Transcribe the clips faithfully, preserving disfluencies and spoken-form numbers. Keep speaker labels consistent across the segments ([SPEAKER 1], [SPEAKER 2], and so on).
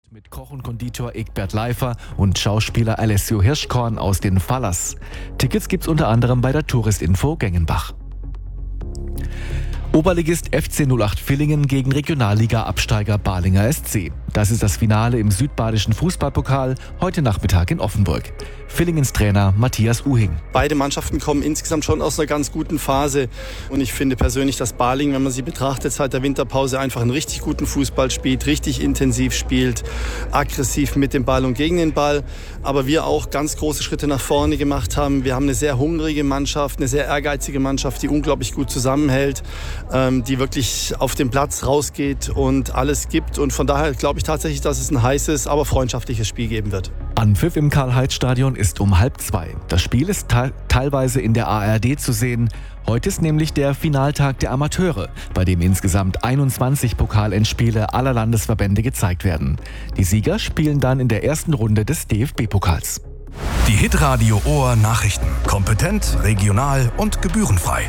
[SPEAKER 1] mit Koch und Konditor Egbert Leifer und Schauspieler Alessio Hirschkorn aus den Fallers. Tickets gibt's unter anderem bei der Touristinfo Gengenbach. Oberligist F C null acht Villingen gegen Regionalliga-Absteiger Balinger S C. Das ist das Finale im südbadischen Fußballpokal heute Nachmittag in Offenburg. Villingens Trainer Matthias Uhing.
[SPEAKER 2] Beide Mannschaften kommen insgesamt schon aus einer ganz guten Phase. Und ich finde persönlich, dass Balingen, wenn man sie betrachtet, seit der Winterpause einfach einen richtig guten Fußball spielt, richtig intensiv spielt, aggressiv mit dem Ball und gegen den Ball. Aber wir auch ganz große Schritte nach vorne gemacht haben. Wir haben eine sehr hungrige Mannschaft, eine sehr ehrgeizige Mannschaft, die unglaublich gut zusammenhält, ähm, die wirklich auf den Platz rausgeht und alles gibt. Und von daher glaube ich tatsächlich, dass es ein heißes, aber freundschaftliches Spiel geben wird.
[SPEAKER 1] Anpfiff im Karl-Heinz-Stadion ist um halb zwei. Das Spiel ist te- teilweise in der A R D zu sehen. Heute ist nämlich der Finaltag der Amateure, bei dem insgesamt einundzwanzig Pokalendspiele aller Landesverbände gezeigt werden. Die Sieger spielen dann in der ersten Runde des D F B-Pokals.
[SPEAKER 3] Die Hitradio Ohr Nachrichten. Kompetent, regional und gebührenfrei.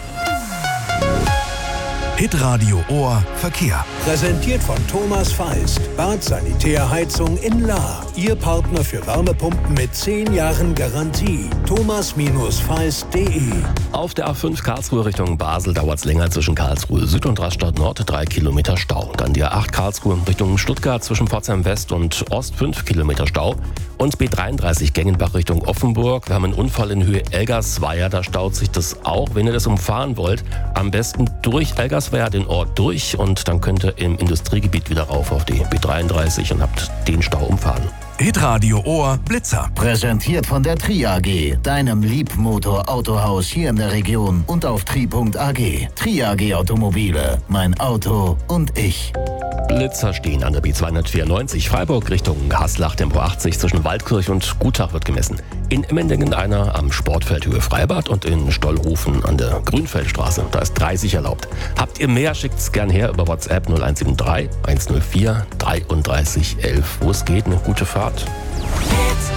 [SPEAKER 3] Hitradio Ohr Verkehr.
[SPEAKER 4] Präsentiert von Thomas Feist. Bad Sanitärheizung in Lahr. Ihr Partner für Wärmepumpen mit zehn Jahren Garantie. thomas feist punkt de.
[SPEAKER 5] Auf der A fünf Karlsruhe Richtung Basel dauert es länger zwischen Karlsruhe Süd und Rastatt Nord, drei Kilometer Stau. Dann die A acht Karlsruhe Richtung Stuttgart zwischen Pforzheim West und Ost, fünf Kilometer Stau. Und B dreiunddreißig Gengenbach Richtung Offenburg. Wir haben einen Unfall in Höhe Elgersweier, da staut sich das auch. Wenn ihr das umfahren wollt, am besten durch Elgersweier den Ort durch und dann könnt ihr im Industriegebiet wieder rauf auf die B dreiunddreißig und habt den Stau umfahren.
[SPEAKER 3] Hitradio Ohr Blitzer.
[SPEAKER 6] Präsentiert von der Tri A G, deinem Liebmotor-Autohaus hier in der Region und auf tri punkt a g. Tri A G Automobile, mein Auto und ich.
[SPEAKER 5] Blitzer stehen an der B zweihundertvierundneunzig Freiburg Richtung Haslach, Tempo achtzig zwischen Waldkirch und Gutach wird gemessen. In Emmendingen einer am Sportfeld Höhe Freibad und in Stollhofen an der Grünfeldstraße. Da ist dreißig erlaubt. Habt ihr mehr, schickt's gern her über WhatsApp null eins sieben drei, eins null vier, dreiunddreißig elf. Wo es geht, eine gute Fahrt.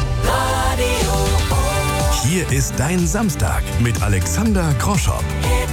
[SPEAKER 3] Hier ist dein Samstag mit Alexander Groschopp.